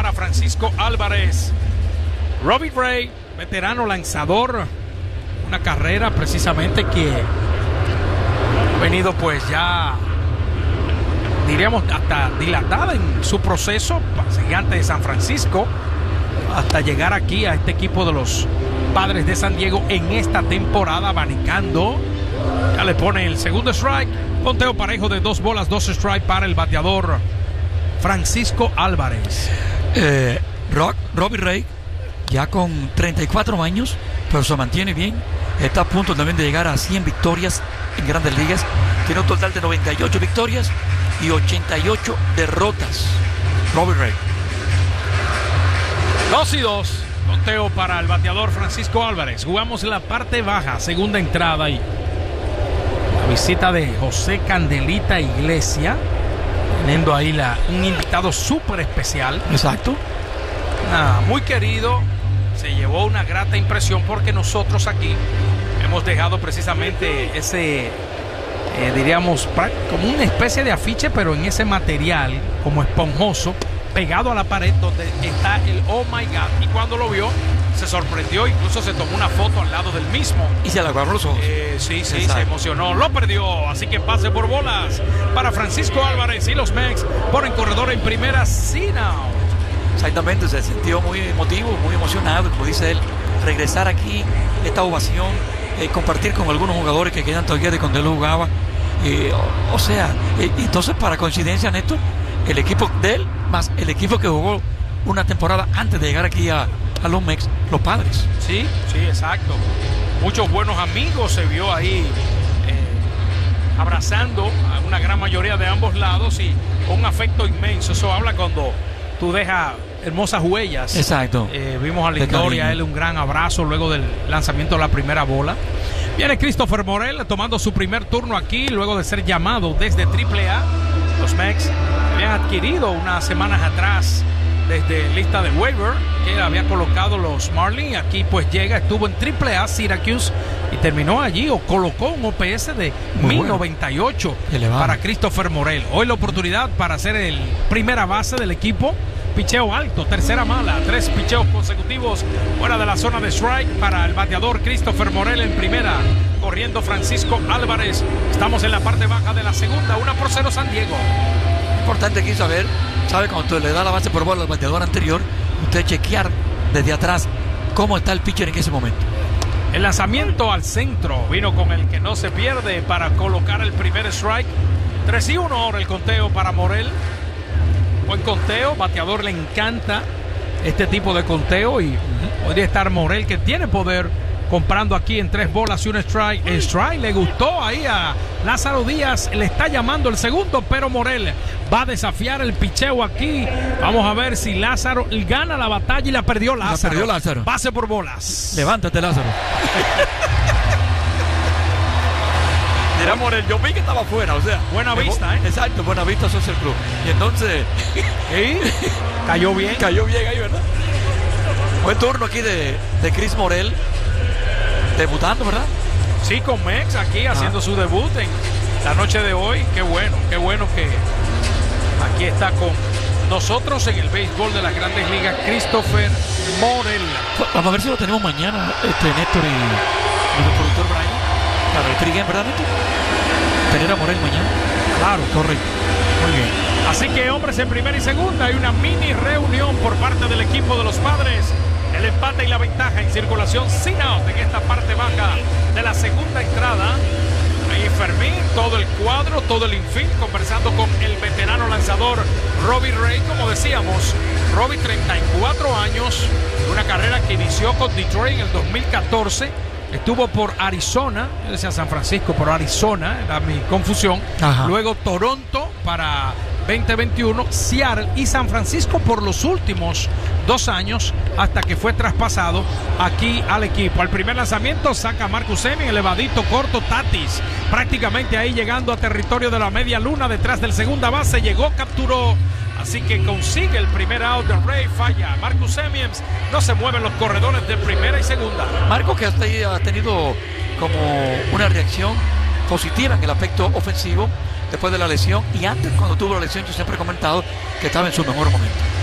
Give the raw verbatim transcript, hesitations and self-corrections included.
para Francisco Álvarez. Robbie Ray, veterano lanzador, una carrera precisamente que ha venido pues ya, diríamos, hasta dilatada en su proceso, gigante de San Francisco, hasta llegar aquí a este equipo de los Padres de San Diego en esta temporada, abanicando. Ya le pone el segundo strike, conteo parejo de dos bolas, dos strike para el bateador Francisco Álvarez. Eh, Rock, Robbie Ray, ya con treinta y cuatro años, pero se mantiene bien. Está a punto también de llegar a cien victorias en Grandes Ligas. Tiene un total de noventa y ocho victorias y ochenta y ocho derrotas. Robbie Ray. dos y dos. Conteo para el bateador Francisco Álvarez. Jugamos la parte baja, segunda entrada, y la visita de José Candelita Iglesia, teniendo ahí la, un invitado súper especial. Exacto. Nada, muy querido. Se llevó una grata impresión porque nosotros aquí hemos dejado precisamente ese, eh, diríamos, como una especie de afiche, pero en ese material como esponjoso, pegado a la pared donde está el Oh My God. Y cuando lo vio, se sorprendió, incluso se tomó una foto al lado del mismo. Y se le aguaron los ojos. Eh, sí, sí, Exacto. Se emocionó. Lo perdió, así que pase por bolas para Francisco Álvarez, y los Mex ponen corredor en primera, sin out. Exactamente, se sintió muy emotivo, muy emocionado, como dice él, regresar aquí, esta ovación, eh, compartir con algunos jugadores que quedan todavía de cuando él jugaba. Eh, o, o sea, eh, entonces, para coincidencia, Néstor, el equipo de él más el equipo que jugó una temporada antes de llegar aquí a, a los Mex, los Padres. Sí, sí, exacto. Muchos buenos amigos se vio ahí eh, abrazando a una gran mayoría de ambos lados, y un afecto inmenso. Eso habla cuando tú dejas hermosas huellas. Exacto. Eh, vimos a la historia, él un gran abrazo luego del lanzamiento de la primera bola. Viene Christopher Morel tomando su primer turno aquí, luego de ser llamado desde triple A. Los Mex habían adquirido unas semanas atrás desde lista de waiver que había colocado los Marlins. Aquí pues llega, estuvo en triple A Syracuse y terminó allí, o colocó un O P S de Muy mil noventa y ocho bueno. para Christopher Morel. Hoy la oportunidad para ser el primera base del equipo. Picheo alto, tercera mala, tres picheos consecutivos fuera de la zona de strike para el bateador Christopher Morel en primera. Corriendo Francisco Álvarez. Estamos en la parte baja de la segunda, una por cero San Diego. Importante aquí saber, sabe, cuando usted le da la base por bola al bateador anterior, usted chequear desde atrás cómo está el pitcher en ese momento. El lanzamiento al centro vino con el que no se pierde para colocar el primer strike. tres y uno ahora el conteo para Morel. Buen conteo, bateador le encanta este tipo de conteo, y uh-huh. podría estar Morel, que tiene poder, comprando aquí en tres bolas y un strike. El strike le gustó ahí a Lázaro Díaz, le está llamando el segundo, pero Morel va a desafiar el picheo aquí. Vamos a ver si Lázaro gana la batalla, y la perdió Lázaro. La perdió Lázaro. Pase por bolas. Levántate, Lázaro. Mira, Morel, yo vi que estaba afuera, o sea. Buena vista, ¿eh? Exacto, Buena Vista Social Club. Y entonces. ¿Sí? Cayó bien. Cayó bien ahí, ¿verdad? Buen turno aquí de, de Chris Morel. Debutando, ¿verdad? Sí, con Mex aquí haciendo ah. su debut en la noche de hoy. Qué bueno, qué bueno que aquí está con nosotros en el béisbol de las Grandes Ligas, Christopher Morel. Vamos a ver si lo tenemos mañana, este Néstor y, y el productor Brian. Claro, el pregame, ¿verdad, Néstor? Tener a Morel mañana. Claro, correcto. Muy bien. Así que, hombres, en primera y segunda hay una mini reunión por parte del equipo de los Padres. El empate y la ventaja en circulación sin out en esta parte baja de la segunda entrada. Ahí Fermín, todo el cuadro, todo el infield, conversando con el veterano lanzador Robbie Ray. Como decíamos, Robbie, treinta y cuatro años, una carrera que inició con Detroit en el dos mil catorce. Estuvo por Arizona, yo decía San Francisco, por Arizona, era mi confusión. Ajá. Luego Toronto para veinte veintiuno, Seattle y San Francisco por los últimos dos años, hasta que fue traspasado aquí al equipo. Al primer lanzamiento saca Marcus Semien, elevadito, corto, Tatis, prácticamente ahí llegando a territorio de la media luna, detrás del segunda base, llegó, capturó. Así que consigue el primer out de Ray, falla Marcus Semien, no se mueven los corredores de primera y segunda. Marcos, que ha tenido como una reacción positiva en el aspecto ofensivo después de la lesión, y antes, cuando tuvo la lesión, yo siempre he comentado que estaba en su mejor momento.